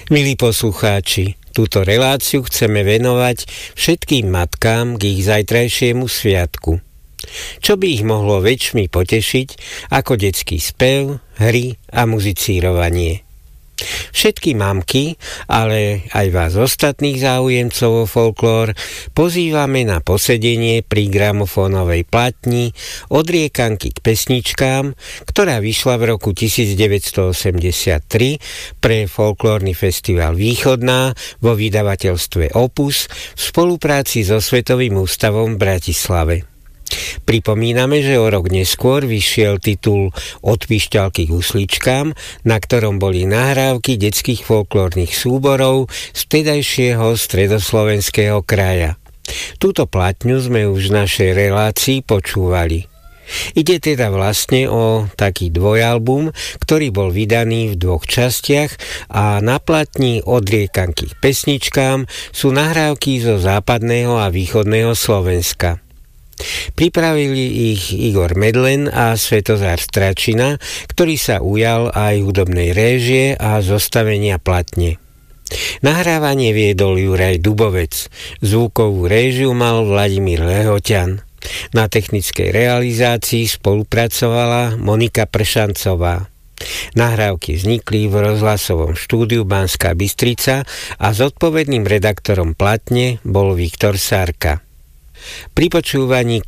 Milí poslucháči, túto reláciu chceme venovať všetkým matkám k ich zajtrajšiemu sviatku. Čo by ich mohlo väčšmi potešiť ako detský spev, hry a muzicírovanie. Všetky mamky, ale aj vás ostatných záujemcov o folklór pozývame na posedenie pri gramofónovej platni Odriekanky k pesničkám, ktorá vyšla v roku 1983 pre folklórny festival Východná vo vydavateľstve Opus v spolupráci so Svetovým ústavom v Bratislave. Pripomíname, že o rok neskôr vyšiel titul Od pišťalky k husličkám, na ktorom boli nahrávky detských folklórnych súborov z vtedajšieho stredoslovenského kraja. Túto platňu sme už v našej relácii počúvali. Ide teda vlastne o taký dvojalbum, ktorý bol vydaný v dvoch častiach a na platni Odriekanky k pesničkám sú nahrávky zo západného a východného Slovenska. Pripravili ich Igor Medlen a Svetozár Stračina, ktorý sa ujal aj hudobnej réžie a zostavenia platne. Nahrávanie viedol Juraj Dubovec, zvukovú réžiu mal Vladimír Lehoťan. Na technickej realizácii spolupracovala Monika Pršancová. Nahrávky vznikli v rozhlasovom štúdiu Banská Bystrica a zodpovedným redaktorom platne bol Viktor Sárka. Pri počúvaní